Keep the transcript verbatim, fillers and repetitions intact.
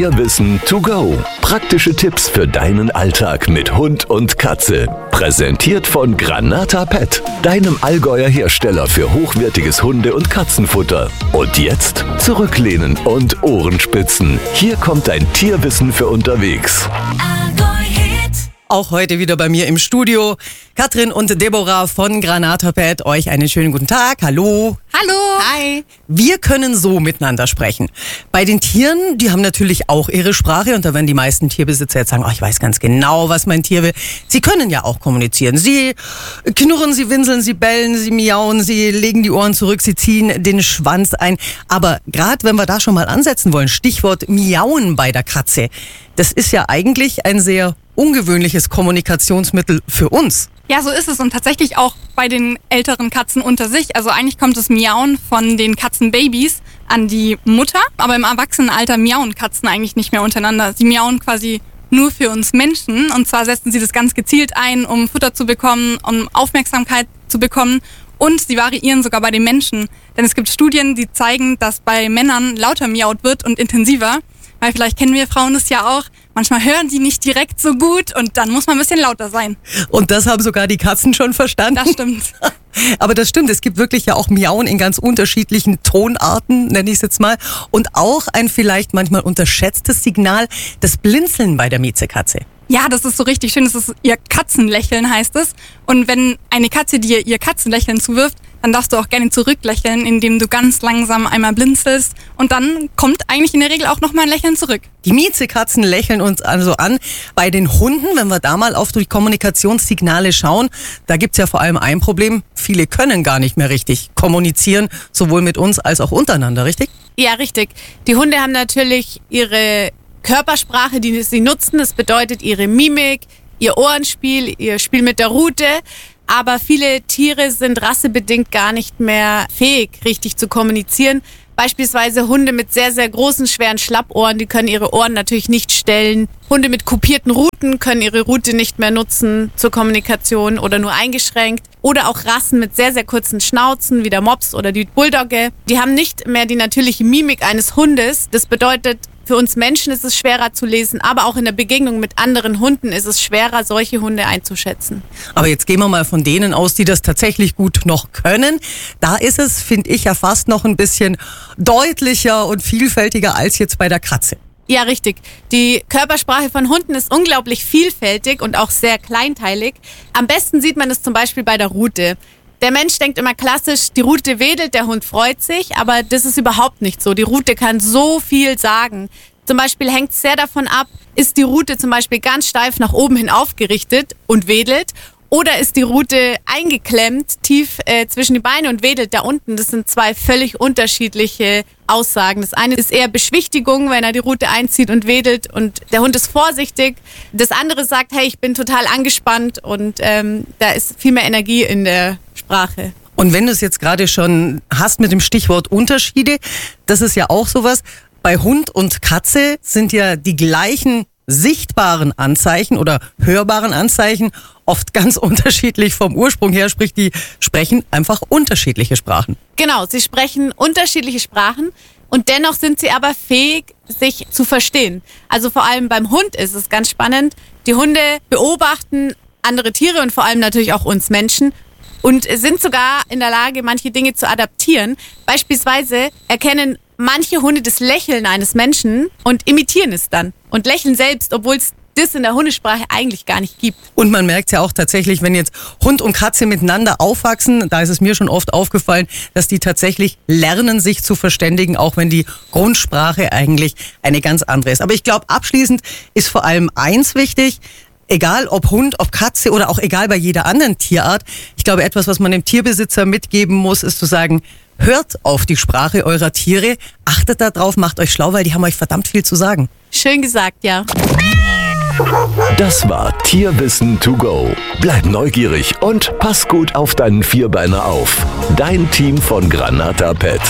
Tierwissen to go. Praktische Tipps für deinen Alltag mit Hund und Katze. Präsentiert von Granata Pet, deinem Allgäuer Hersteller für hochwertiges Hunde- und Katzenfutter. Und jetzt zurücklehnen und Ohrenspitzen. Hier kommt dein Tierwissen für unterwegs. Auch heute wieder bei mir im Studio Katrin und Deborah von Granata Pet. Euch einen schönen guten Tag. Hallo. Hallo. Hi. Wir können so miteinander sprechen. Bei den Tieren, die haben natürlich auch ihre Sprache und da werden die meisten Tierbesitzer jetzt sagen, oh, ich weiß ganz genau, was mein Tier will. Sie können ja auch kommunizieren. Sie knurren, sie winseln, sie bellen, sie miauen, sie legen die Ohren zurück, sie ziehen den Schwanz ein. Aber gerade wenn wir da schon mal ansetzen wollen, Stichwort Miauen bei der Katze, das ist ja eigentlich ein sehr ungewöhnliches Kommunikationsmittel für uns. Ja, so ist es und tatsächlich auch bei den älteren Katzen unter sich. Also eigentlich kommt das Miauen von den Katzenbabys an die Mutter, aber im Erwachsenenalter miauen Katzen eigentlich nicht mehr untereinander. Sie miauen quasi nur für uns Menschen und zwar setzen sie das ganz gezielt ein, um Futter zu bekommen, um Aufmerksamkeit zu bekommen und sie variieren sogar bei den Menschen. Denn es gibt Studien, die zeigen, dass bei Männern lauter miaut wird und intensiver. Weil vielleicht kennen wir Frauen das ja auch. Manchmal hören die nicht direkt so gut und dann muss man ein bisschen lauter sein. Und das haben sogar die Katzen schon verstanden. Das stimmt. Aber das stimmt, es gibt wirklich ja auch Miauen in ganz unterschiedlichen Tonarten, nenne ich es jetzt mal. Und auch ein vielleicht manchmal unterschätztes Signal, das Blinzeln bei der Miezekatze. Ja, das ist so richtig schön. Das ist ihr Katzenlächeln, heißt es. Und wenn eine Katze dir ihr Katzenlächeln zuwirft, dann darfst du auch gerne zurücklächeln, indem du ganz langsam einmal blinzelst. Und dann kommt eigentlich in der Regel auch nochmal ein Lächeln zurück. Die Miezekatzen lächeln uns also an. Bei den Hunden, wenn wir da mal auf die Kommunikationssignale schauen, da gibt's ja vor allem ein Problem. Viele können gar nicht mehr richtig kommunizieren, sowohl mit uns als auch untereinander, richtig? Ja, richtig. Die Hunde haben natürlich ihre Körpersprache, die sie nutzen. Das bedeutet ihre Mimik, ihr Ohrenspiel, ihr Spiel mit der Rute. Aber viele Tiere sind rassebedingt gar nicht mehr fähig, richtig zu kommunizieren. Beispielsweise Hunde mit sehr, sehr großen, schweren Schlappohren, die können ihre Ohren natürlich nicht stellen. Hunde mit kupierten Ruten können ihre Rute nicht mehr nutzen zur Kommunikation oder nur eingeschränkt. Oder auch Rassen mit sehr, sehr kurzen Schnauzen, wie der Mops oder die Bulldogge. Die haben nicht mehr die natürliche Mimik eines Hundes. Das bedeutet, für uns Menschen ist es schwerer zu lesen, aber auch in der Begegnung mit anderen Hunden ist es schwerer, solche Hunde einzuschätzen. Aber jetzt gehen wir mal von denen aus, die das tatsächlich gut noch können. Da ist es, finde ich, ja fast noch ein bisschen deutlicher und vielfältiger als jetzt bei der Katze. Ja, richtig. Die Körpersprache von Hunden ist unglaublich vielfältig und auch sehr kleinteilig. Am besten sieht man es zum Beispiel bei der Rute. Der Mensch denkt immer klassisch, die Rute wedelt, der Hund freut sich, aber das ist überhaupt nicht so. Die Rute kann so viel sagen. Zum Beispiel hängt es sehr davon ab, ist die Rute zum Beispiel ganz steif nach oben hin aufgerichtet und wedelt oder ist die Rute eingeklemmt tief äh, zwischen die Beine und wedelt da unten. Das sind zwei völlig unterschiedliche Aussagen. Das eine ist eher Beschwichtigung, wenn er die Rute einzieht und wedelt und der Hund ist vorsichtig. Das andere sagt, hey, ich bin total angespannt und ähm, da ist viel mehr Energie in der Sprache. Und wenn du es jetzt gerade schon hast mit dem Stichwort Unterschiede, das ist ja auch sowas. Bei Hund und Katze sind ja die gleichen sichtbaren Anzeichen oder hörbaren Anzeichen oft ganz unterschiedlich vom Ursprung her, sprich, die sprechen einfach unterschiedliche Sprachen. Genau, sie sprechen unterschiedliche Sprachen und dennoch sind sie aber fähig, sich zu verstehen. Also vor allem beim Hund ist es ganz spannend. Die Hunde beobachten andere Tiere und vor allem natürlich auch uns Menschen und sind sogar in der Lage, manche Dinge zu adaptieren. Beispielsweise erkennen manche Hunde das Lächeln eines Menschen und imitieren es dann und lächeln selbst, obwohl es das in der Hundesprache eigentlich gar nicht gibt. Und man merkt ja auch tatsächlich, wenn jetzt Hund und Katze miteinander aufwachsen, da ist es mir schon oft aufgefallen, dass die tatsächlich lernen, sich zu verständigen, auch wenn die Grundsprache eigentlich eine ganz andere ist. Aber ich glaube, abschließend ist vor allem eins wichtig, egal ob Hund, ob Katze oder auch egal bei jeder anderen Tierart. Ich glaube, etwas, was man dem Tierbesitzer mitgeben muss, ist zu sagen, hört auf die Sprache eurer Tiere, achtet darauf, macht euch schlau, weil die haben euch verdammt viel zu sagen. Schön gesagt, ja. Das war Tierwissen to go. Bleib neugierig und pass gut auf deinen Vierbeiner auf. Dein Team von Granata Pet.